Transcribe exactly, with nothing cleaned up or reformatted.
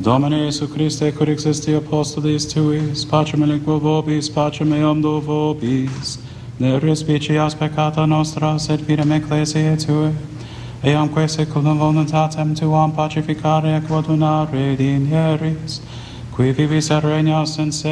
Domine Iesu Christe, cur existi apostolis tuis, pacem elinquo vobis, pacem eam do vobis, ne respicias peccata nostra, sed fidem ecclesiae Tue, eamque seculum voluntatem Tuam pacificare et quodunare dinieris, qui vivis et regnas in se